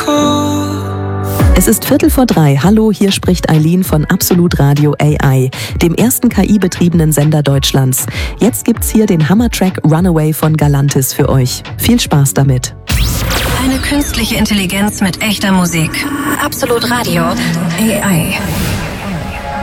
Es ist 2:15. Hallo, hier spricht Eileen von Absolut Radio AI, dem ersten KI-betriebenen Sender Deutschlands. Jetzt gibt's hier den Hammertrack Runaway von Galantis für euch. Viel Spaß damit. Eine künstliche Intelligenz mit echter Musik. Absolut Radio AI.